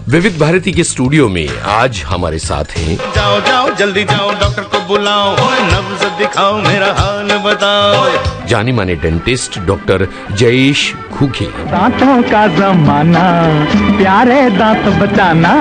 विविध भारती के स्टूडियो में आज हमारे साथ हैं जाओ जाओ जल्दी जाओ डॉक्टर को बुलाओ, नब्ज दिखाओ मेरा हाल बताओ। जाने माने डेंटिस्ट डॉक्टर जयेश घुगे। दांतों का जमाना, प्यारे दांत बचाना,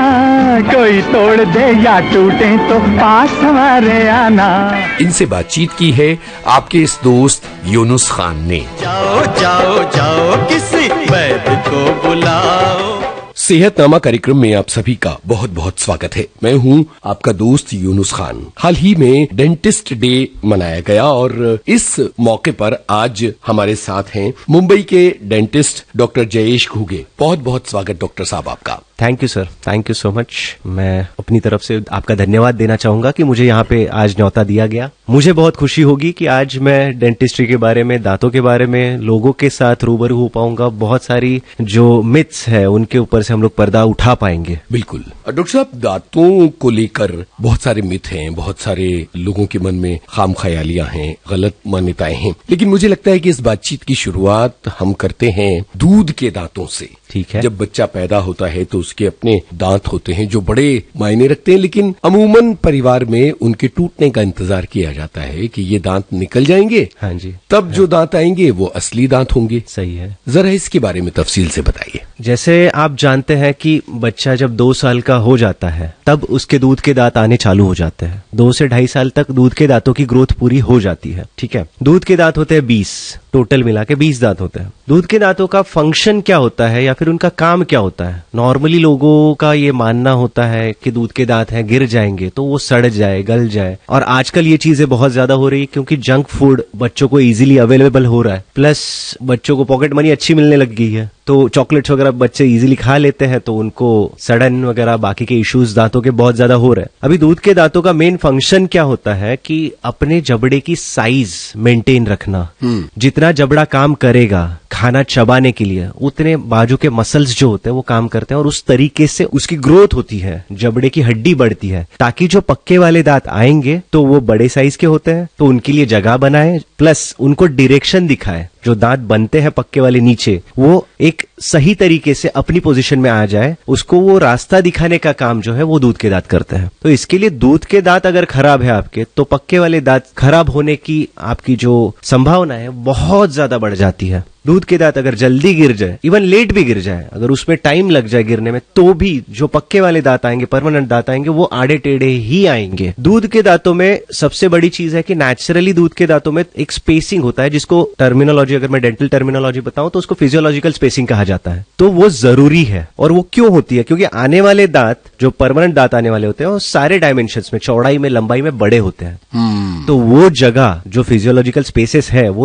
कोई तोड़ दे या टूटे तो पास हमारे आना। इनसे बातचीत की है आपके इस दोस्त यूनुस खान ने। जाओ जाओ जाओ किसी वैद्य को बुलाओ। सेहतनामा कार्यक्रम में आप सभी का बहुत बहुत स्वागत है। मैं हूं आपका दोस्त यूनुस खान। हाल ही में डेंटिस्ट डे मनाया गया और इस मौके पर आज हमारे साथ हैं मुंबई के डेंटिस्ट डॉक्टर जयेश घुगे। बहुत बहुत स्वागत डॉक्टर साहब आपका। Thank you sir, thank you so much. मैं अपनी तरफ से आपका धन्यवाद देना चाहूंगा कि मुझे यहाँ पे आज न्यौता दिया गया। मुझे बहुत खुशी होगी कि आज मैं डेंटिस्ट्री के बारे में, दांतों के बारे में लोगों के साथ रूबरू हो पाऊंगा। बहुत सारी जो मिथ्स है उनके ऊपर से हम लोग पर्दा उठा पाएंगे। बिल्कुल डॉक्टर साहब, दांतों को लेकर बहुत सारे मिथ हैं, बहुत सारे लोगों के मन में खाम ख्यालियां हैं, गलत मान्यताएं हैं, लेकिन मुझे लगता है कि इस बातचीत की शुरुआत हम करते हैं दूध के दांतों से। ठीक है। जब बच्चा पैदा होता है तो उसके अपने दांत होते हैं जो बड़े मायने रखते हैं, लेकिन अमूमन परिवार में उनके टूटने का इंतजार किया जाता है कि ये दांत निकल जाएंगे। हाँ जी। तब जो दांत आएंगे वो असली दांत होंगे। सही है। जरा इसके बारे में तफसील से बताइए। जैसे आप जानते हैं कि बच्चा जब 2 साल का हो जाता है तब उसके दूध के दांत आने चालू हो जाते हैं। 2 से 2.5 साल तक दूध के दांतों की ग्रोथ पूरी हो जाती है। ठीक है। दूध के दांत होते हैं 20, टोटल मिला के 20 दांत होते हैं। दूध के दांतों का फंक्शन क्या होता है या फिर उनका काम क्या होता है? नॉर्मली लोगों का ये मानना होता है कि दूध के दांत हैं, गिर जाएंगे तो वो सड़ जाए, गल जाए। और आजकल ये चीजें बहुत ज्यादा हो रही है क्योंकि जंक फूड बच्चों को इजीली अवेलेबल हो रहा है, प्लस बच्चों को पॉकेट मनी अच्छी मिलने लग गई है, तो चॉकलेट्स वगैरह बच्चे इजीली खा लेते हैं, तो उनको सड़न वगैरह बाकी के इश्यूज दांतों के बहुत ज्यादा हो रहे हैं। अभी दूध के दांतों का मेन फंक्शन क्या होता है कि अपने जबड़े की साइज मेंटेन रखना। जितना जबड़ा काम करेगा खाना चबाने के लिए, उतने बाजू के मसल्स जो होते हैं वो काम करते हैं और उस तरीके से उसकी ग्रोथ होती है, जबड़े की हड्डी बढ़ती है, ताकि जो पक्के वाले दांत आएंगे तो वो बड़े साइज के होते हैं, तो उनके लिए जगह बनाए, प्लस उनको डायरेक्शन दिखाए। जो दांत बनते हैं पक्के वाले नीचे, वो एक सही तरीके से अपनी पोजीशन में आ जाए, उसको वो रास्ता दिखाने का काम जो है वो दूध के दांत करते हैं। तो इसके लिए दूध के दांत अगर खराब है आपके, तो पक्के वाले दांत खराब होने की आपकी जो संभावना है बहुत ज्यादा बढ़ जाती है। दूध के दांत अगर जल्दी गिर जाए, इवन लेट भी गिर जाए, अगर उसमें टाइम लग जाए गिरने में, तो भी जो पक्के वाले दांत आएंगे, परमानेंट दांत आएंगे, वो आड़े टेढ़े ही आएंगे। दूध के दांतों में सबसे बड़ी चीज है कि नेचुरली दूध के दांतों में एक स्पेसिंग होता है, जिसको टर्मिनोलॉजी, अगर मैं डेंटल टर्मिनोलॉजी बताऊं तो उसको फिजियोलॉजिकल स्पेसिंग कहा जाता है। तो वो जरूरी है। और वो क्यों होती है? क्योंकि आने वाले दांत, जो परमानेंट दांत आने वाले होते हैं, वो सारे डायमेंशंस में, चौड़ाई में, लंबाई में बड़े होते हैं। तो वो जगह जो फिजियोलॉजिकल स्पेसेस है वो